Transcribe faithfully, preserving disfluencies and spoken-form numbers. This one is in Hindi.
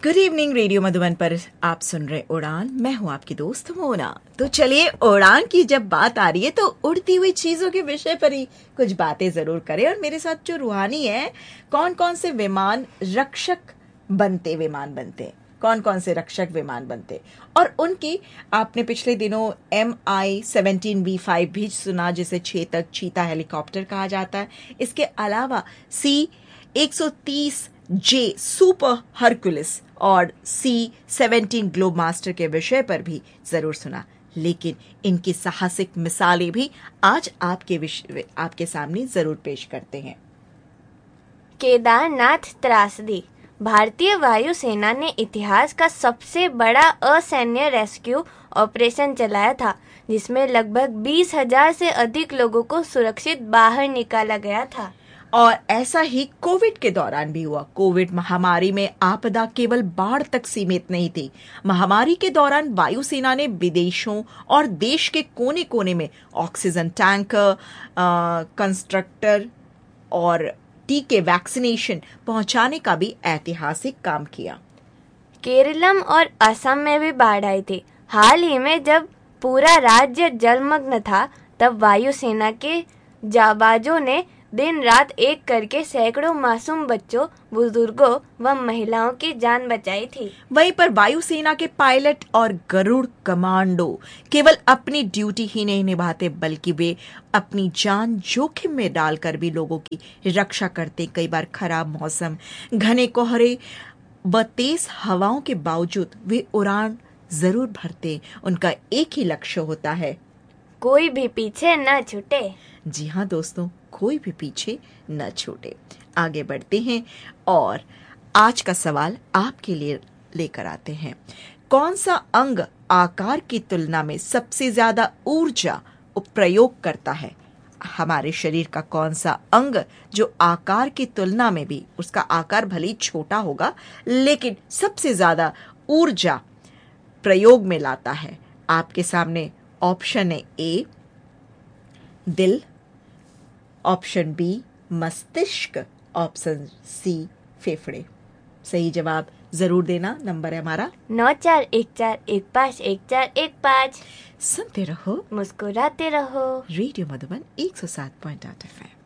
Good evening. रेडियो मधुबन पर आप सुन रहे उड़ान। मैं हूं आपकी दोस्त मोना। तो चलिए, उड़ान की जब बात आ रही है तो उड़ती हुई चीजों के विषय पर ही कुछ बातें जरूर करें। और मेरे साथ जो रूहानी है, कौन कौन से विमान रक्षक बनते विमान बनते कौन कौन से रक्षक विमान बनते और उनकी आपने पिछले दिनों M I seventeen V five भी सुना, जिसे चेतक चीता हेलीकॉप्टर कहा जाता है। इसके अलावा सी एक सौ तीस जे सुपर हरकुलिस और सी सेवनटीन ग्लोब मास्टर के विषय पर भी जरूर सुना। लेकिन इनकी साहसिक मिसालें भी आज आपके विषय आपके सामने जरूर पेश करते हैं। केदारनाथ त्रासदी। भारतीय वायुसेना ने इतिहास का सबसे बड़ा असैन्य रेस्क्यू ऑपरेशन चलाया था, जिसमें लगभग बीस हजार से अधिक लोगों को सुरक्षित बाहर निकाला गया था। और ऐसा ही कोविड के दौरान भी हुआ। कोविड महामारी में आपदा केवल बाढ़ तक सीमित नहीं थी। महामारी के दौरान वायुसेना ने विदेशों और देश के कोने कोने में ऑक्सीजन टैंकर, कंस्ट्रक्टर और टीके, वैक्सीनेशन पहुंचाने का भी ऐतिहासिक काम किया। केरलम और असम में भी बाढ़ आई थी। हाल ही में जब पूरा राज्य जलमग्न था, तब वायुसेना के जाबाजों ने दिन रात एक करके सैकड़ों मासूम बच्चों, बुजुर्गों व महिलाओं की जान बचाई थी। वहीं पर वायुसेना के पायलट और गरुड़ कमांडो केवल अपनी ड्यूटी ही नहीं निभाते, बल्कि वे अपनी जान जोखिम में डालकर भी लोगों की रक्षा करते। कई बार खराब मौसम, घने कोहरे व तेज हवाओं के बावजूद वे उड़ान जरूर भरते। उनका एक ही लक्ष्य होता है, कोई भी पीछे न छूटे। जी हाँ दोस्तों, कोई भी पीछे न छूटे। आगे बढ़ते हैं और आज का सवाल आपके लिए लेकर आते हैं। कौन सा अंग आकार की तुलना में सबसे ज्यादा ऊर्जा प्रयोग करता है? हमारे शरीर का कौन सा अंग जो आकार की तुलना में भी, उसका आकार भले ही छोटा होगा, लेकिन सबसे ज्यादा ऊर्जा प्रयोग में लाता है? आपके सामने ऑप्शन है ए दिल, ऑप्शन बी मस्तिष्क, ऑप्शन सी फेफड़े। सही जवाब जरूर देना। नंबर है हमारा नौ चार एक चार एक पाँच एक चार एक पाँच। सुनते रहो, मुस्कुराते रहो। रेडियो मधुबन एक सौ सात पॉइंट आठ एफ एम।